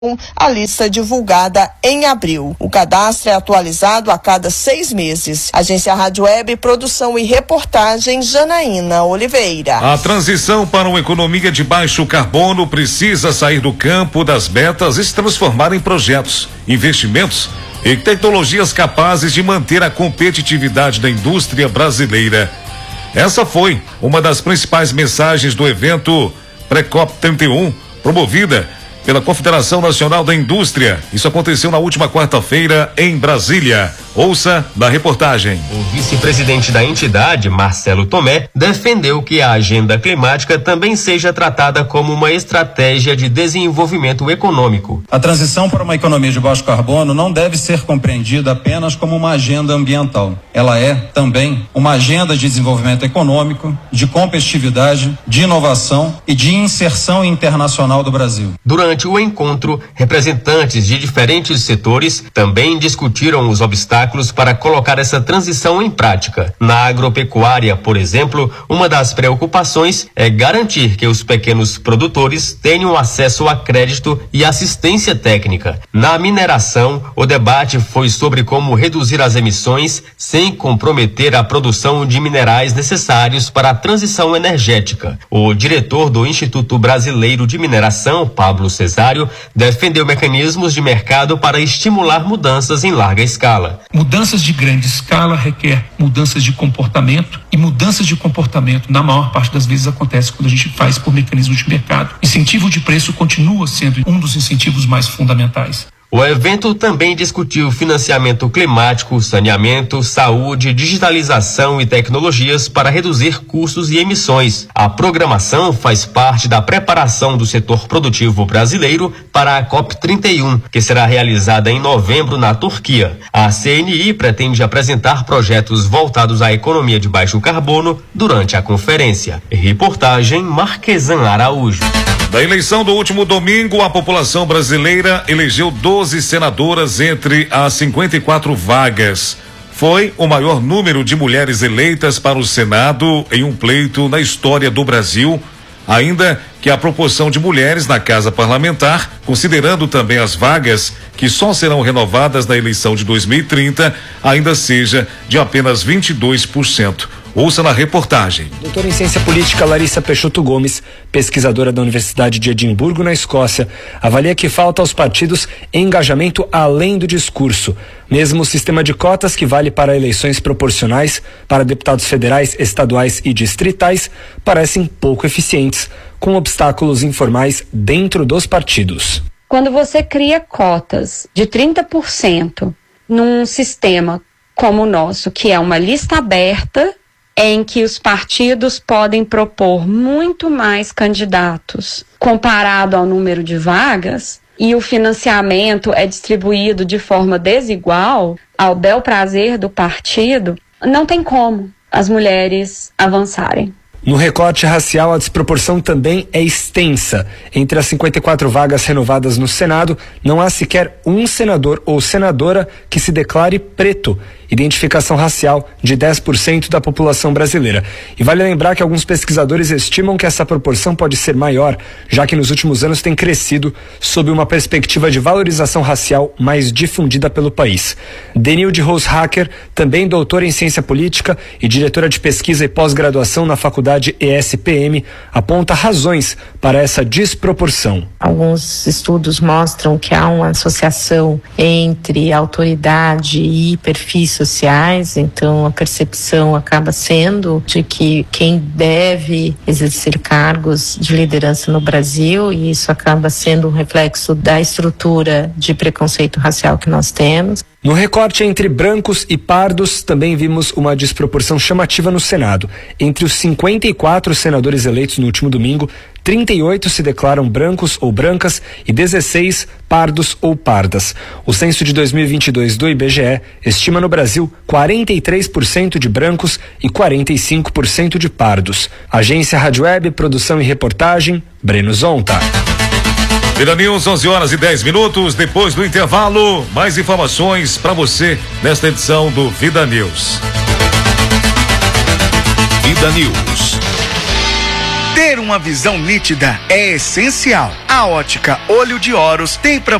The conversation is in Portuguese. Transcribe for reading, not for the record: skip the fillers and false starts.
a lista divulgada em abril. O cadastro é atualizado a cada 6 meses. Agência Rádio Web, produção e reportagem, Janaína Oliveira. A transição para uma economia de baixo carbono precisa sair do campo das metas e se transformar em projetos, investimentos e tecnologias capazes de manter a competitividade da indústria brasileira. Essa foi uma das principais mensagens do evento Pré-COP 31, promovida pela Confederação Nacional da Indústria. Isso aconteceu na última quarta-feira em Brasília. Ouça na reportagem. O vice-presidente da entidade, Marcelo Tomé, defendeu que a agenda climática também seja tratada como uma estratégia de desenvolvimento econômico. A transição para uma economia de baixo carbono não deve ser compreendida apenas como uma agenda ambiental. Ela é também uma agenda de desenvolvimento econômico, de competitividade, de inovação e de inserção internacional do Brasil. Durante o encontro, representantes de diferentes setores também discutiram os obstáculos para colocar essa transição em prática. Na agropecuária, por exemplo, uma das preocupações é garantir que os pequenos produtores tenham acesso a crédito e assistência técnica. Na mineração, o debate foi sobre como reduzir as emissões sem comprometer a produção de minerais necessários para a transição energética. O diretor do Instituto Brasileiro de Mineração, Pablo Cesário, defendeu mecanismos de mercado para estimular mudanças em larga escala. Mudanças de grande escala requer mudanças de comportamento, e mudanças de comportamento, na maior parte das vezes, acontece quando a gente faz por mecanismos de mercado. Incentivo de preço continua sendo um dos incentivos mais fundamentais. O evento também discutiu financiamento climático, saneamento, saúde, digitalização e tecnologias para reduzir custos e emissões. A programação faz parte da preparação do setor produtivo brasileiro para a COP 31, que será realizada em novembro na Turquia. A CNI pretende apresentar projetos voltados à economia de baixo carbono durante a conferência. Reportagem Marquesan Araújo. Da eleição do último domingo, a população brasileira elegeu 12 senadoras entre as 54 vagas. Foi o maior número de mulheres eleitas para o Senado em um pleito na história do Brasil, ainda que a proporção de mulheres na Casa Parlamentar, considerando também as vagas que só serão renovadas na eleição de 2030, ainda seja de apenas 22%. Ouça na reportagem. Doutora em Ciência Política Larissa Peixoto Gomes, pesquisadora da Universidade de Edimburgo, na Escócia, avalia que falta aos partidos engajamento além do discurso. Mesmo o sistema de cotas, que vale para eleições proporcionais para deputados federais, estaduais e distritais, parecem pouco eficientes, com obstáculos informais dentro dos partidos. Quando você cria cotas de 30% num sistema como o nosso, que é uma lista aberta, em que os partidos podem propor muito mais candidatos comparado ao número de vagas, e o financiamento é distribuído de forma desigual, ao bel prazer do partido, não tem como as mulheres avançarem. No recorte racial, a desproporção também é extensa. Entre as 54 vagas renovadas no Senado, não há sequer um senador ou senadora que se declare preto, identificação racial de 10% da população brasileira. E vale lembrar que alguns pesquisadores estimam que essa proporção pode ser maior, já que nos últimos anos tem crescido sob uma perspectiva de valorização racial mais difundida pelo país. Denilde Roshacker, também doutora em ciência política e diretora de pesquisa e pós-graduação na Faculdade ESPM, aponta razões para essa desproporção. Alguns estudos mostram que há uma associação entre autoridade e perfis sociais, então a percepção acaba sendo de que quem deve exercer cargos de liderança no Brasil, e isso acaba sendo um reflexo da estrutura de preconceito racial que nós temos. No recorte entre brancos e pardos, também vimos uma desproporção chamativa no Senado. Entre os 54 senadores eleitos no último domingo, 38 se declaram brancos ou brancas e 16 pardos ou pardas. O censo de 2022 do IBGE estima no Brasil 43% de brancos e 45% de pardos. Agência Rádio Web, produção e reportagem, Breno Zonta. Vida News, 11h10. Depois do intervalo, mais informações para você nesta edição do Vida News. Vida News. Ter uma visão nítida é essencial. A Ótica Olho de Horus tem